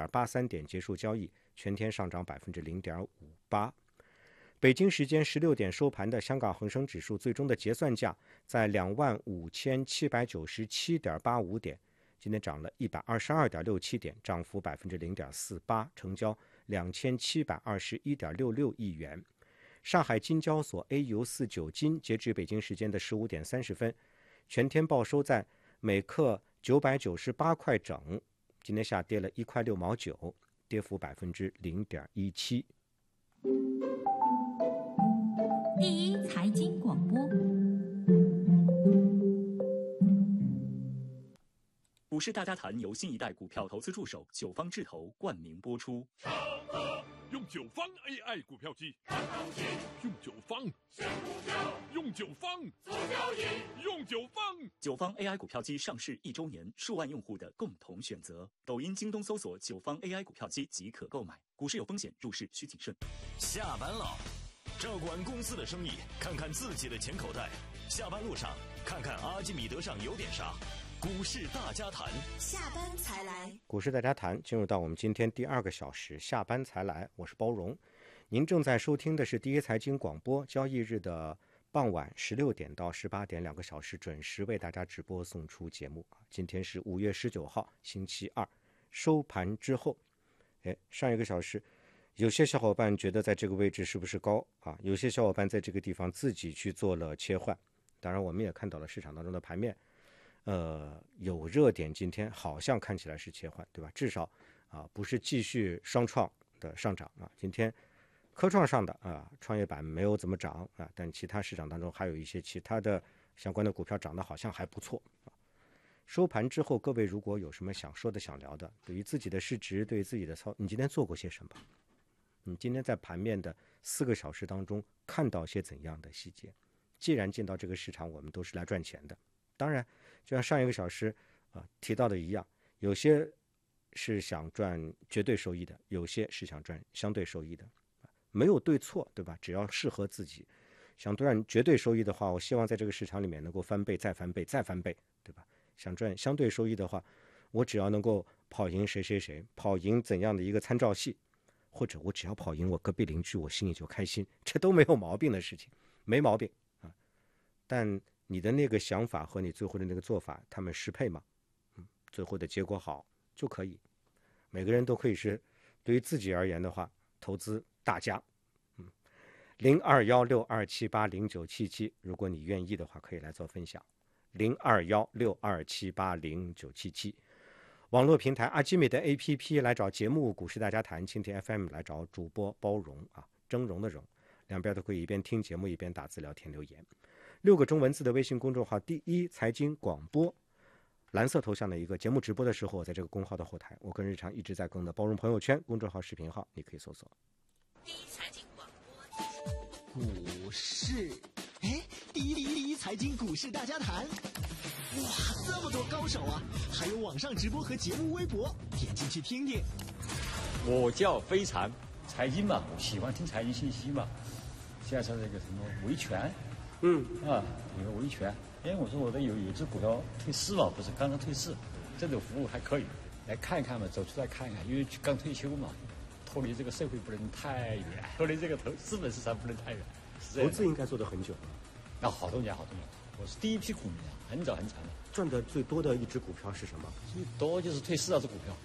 0.83点结束交易，全天上涨0.58%。北京时间16点收盘的香港恒生指数最终的结算价在25,797.85点，今天涨了122.67点，涨幅0.48%，成交2721.66亿元。上海金交所 AU49 金截至北京时间的15点30分，全天报收在每克998块整，今天下跌了1块6毛9，跌幅0.17%。 第一财经广播， 股市大家谈由新一代股票投资助手九方智投冠名播出。 用九方 AI 股票机，用九方选股票，用九方做交易，用九方。 九方 AI 股票机上市1周年，数万用户的共同选择。抖音、京东搜索九方 AI 股票机即可购买。股市有风险，入市需谨慎。 下班了，照管公司的生意，看看自己的钱口袋。下班路上，看看阿基米德上有点啥。股市大家谈， 下班才来。 股市大家谈进入到我们今天第2个小时，下班才来，我是包荣。您正在收听的是第一财经广播，交易日的傍晚16点到18点2个小时准时为大家直播送出节目。今天是5月19号星期二，收盘之后，上一个小时有些小伙伴觉得在这个位置是不是高啊？有些小伙伴在这个地方自己去做了切换。当然我们也看到了市场当中的盘面，有热点，今天好像看起来是切换，对吧？至少不是继续双创的上涨啊。今天科创上的创业板没有怎么涨啊，但其他市场当中还有一些其他的相关的股票涨得好像还不错啊。收盘之后，各位如果有什么想说的、想聊的，对于自己的市值，对于自己的你今天做过些什么？你今天在盘面的4个小时当中看到些怎样的细节？既然进到这个市场，我们都是来赚钱的。当然，就像上一个小时提到的一样，有些是想赚绝对收益的，有些是想赚相对收益的，没有对错，对吧？只要适合自己。想赚绝对收益的话，我希望在这个市场里面能够翻倍、再翻倍、再翻倍，对吧？想赚相对收益的话，我只要能够跑赢谁谁谁，跑赢怎样的一个参照系，或者我只要跑赢我隔壁邻居，我心里就开心，这都没有毛病的事情，没毛病啊。但你的那个想法和你最后的那个做法，他们适配吗？最后的结果好就可以。每个人都可以是，对于自己而言的话，投资大家。021627809777，如果你愿意的话，可以来做分享。021627809777，网络平台阿基米德 APP 来找节目股市大家谈，蜻蜓 FM 来找主播包容峥嵘的嵘，两边都可以一边听节目一边打字聊天留言。6个中文字的微信公众号第一财经广播，蓝色头像的一个节目直播的时候，在这个公号的后台，我跟日常一直在更的包容朋友圈公众号视频号，你可以搜索第一财经广播， 股市，第一财经股市大家谈，哇，这么多高手啊！还有网上直播和节目微博，点进去听听。 我叫飞禅，财经嘛，我喜欢听财经信息嘛。现在是那个什么维权，有个维权。我说我的有只股票退市嘛，不是刚刚退市，这种服务还可以，来看一看嘛，走出来看一看，因为刚退休嘛，脱离这个社会不能太远，脱离这个资本市场不能太远。 投资应该做得很久了， 好多年，我是第一批股民很早很早了。 赚的最多的一只股票是什么？ 最多就是退市那只股票。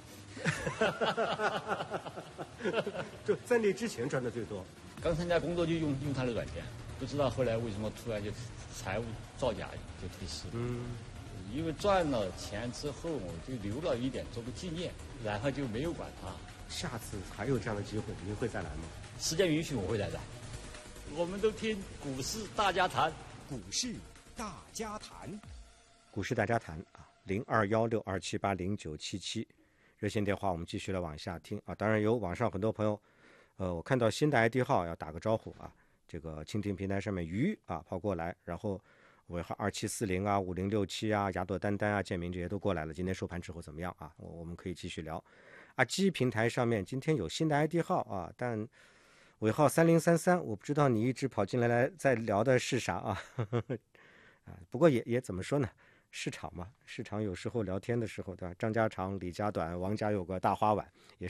就在那之前赚的最多。 刚参加工作就用他的软件，不知道后来为什么突然就财务造假就退市。因为赚了钱之后，我就留了一点做个纪念，然后就没有管它。 下次还有这样的机会，您会再来吗？ 时间允许我会再来。我们都听股市大家谈， 股市大家谈， 股市大家谈021627809777，热线电话我们继续来往下听当然有网上很多朋友，我看到新的 ID 号要打个招呼这个蜻蜓平台上面鱼跑过来，然后尾号27405067雅朵丹丹建明这些都过来了。今天收盘之后怎么样我们可以继续聊。基平台上面今天有新的 ID 号但尾号3033，我不知道你一直跑进来在聊的是啥不过也怎么说呢，市场嘛，市场有时候聊天的时候，对吧？张家长李家短，王家有个大花碗，也